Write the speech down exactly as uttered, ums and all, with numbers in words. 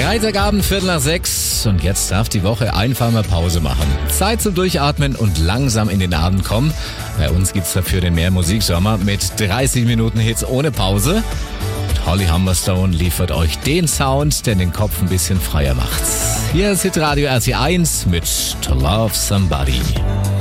Freitagabend, Viertel nach sechs und jetzt darf die Woche einfach mal Pause machen. Zeit zum Durchatmen und langsam in den Abend kommen. Bei uns gibt's dafür den Mehr Musiksommer mit dreißig Minuten Hits ohne Pause. Und Holly Humberstone liefert euch den Sound, der den Kopf ein bisschen freier macht. Hier ist Hitradio R T eins mit To Love Somebody.